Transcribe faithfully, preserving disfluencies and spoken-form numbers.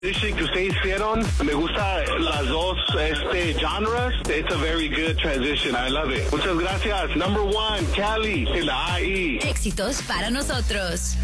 transition que ustedes hicieron, me gusta las dos este genres. It's a very good transition. I love it. Muchas gracias. Number one, Cali, en la A I. Éxitos para nosotros.